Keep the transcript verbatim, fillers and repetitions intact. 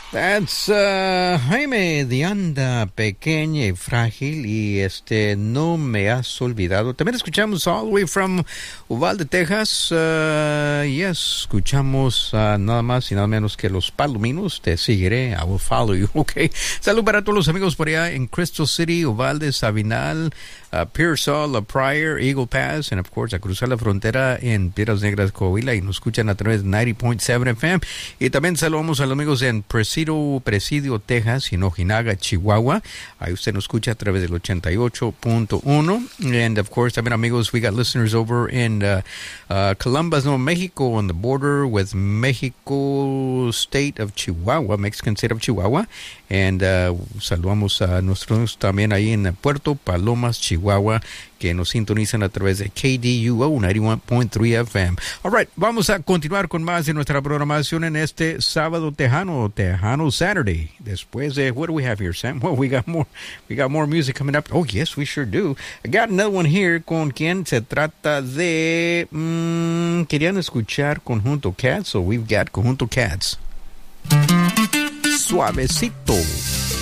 That's uh, Jaime de Anda Pequeña y Frágil y este No Me Has Olvidado. También escuchamos all the way from Uvalde, Texas. Uh, yes, escuchamos uh, nada más y nada menos que Los Palominos. Te seguiré, I will follow you. Okay. Salud para todos los amigos por allá en Crystal City, Uvalde, Sabinal, uh, Pearsall, La Pryor, Eagle Pass, and of course a cruzar la frontera en Piedras Negras, Coahuila, y nos escuchan a través de noventa punto siete F M. Y también saludamos a los amigos en Presidio, Presidio, Texas, y en Ojinaga, Chihuahua. Ahí usted nos escucha a través del ochenta y ocho punto uno. And of course, también amigos, we got listeners over in uh, uh, Columbus, Nuevo Mexico, on the border with Mexico State of Chihuahua, Mexican State of Chihuahua. And uh, saludamos a nuestros también ahí en Puerto Palomas, Chihuahua, que nos sintonizan a través de K D U O noventa y uno punto tres F M. All right, vamos a continuar con más de nuestra programación en este sábado tejano, Tejano Saturday. Después de, what do we have here, Sam? Well, we got more, we got more music coming up. Oh, yes, we sure do. I got another one here con quien se trata de, mm, querían escuchar Conjunto Cats, so we've got Conjunto Cats. Suavecito.